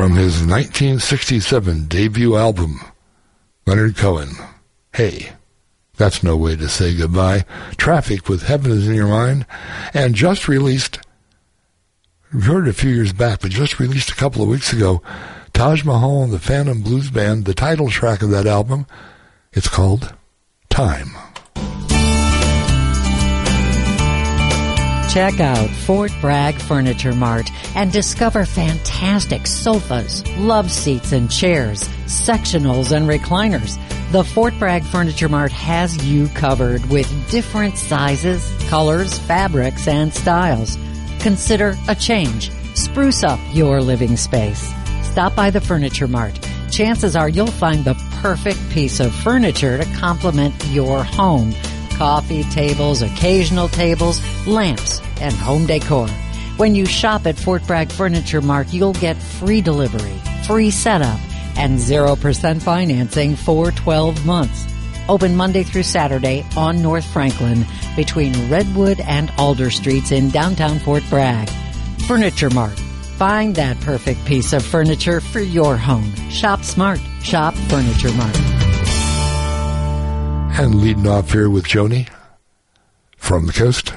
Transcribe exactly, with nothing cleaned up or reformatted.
from his nineteen sixty-seven debut album, Leonard Cohen. Hey, that's no way to say goodbye. Traffic with Heaven Is in Your Mind. And just released, we heard it a few years back, but just released a couple of weeks ago, Taj Mahal and the Phantom Blues Band, the title track of that album. It's called Time. Check out Fort Bragg Furniture Mart and discover fantastic sofas, love seats and chairs, sectionals and recliners. The Fort Bragg Furniture Mart has you covered with different sizes, colors, fabrics, and styles. Consider a change. Spruce up your living space. Stop by the Furniture Mart. Chances are you'll find the perfect piece of furniture to complement your home. Coffee tables, occasional tables, lamps, and home decor. When you shop at Fort Bragg Furniture Mart, you'll get free delivery, free setup, and zero percent financing for twelve months. Open Monday through Saturday on North Franklin between Redwood and Alder Streets in downtown Fort Bragg. Furniture Mart. Find that perfect piece of furniture for your home. Shop smart. Shop Furniture Mart. And leading off here with Joni from the coast,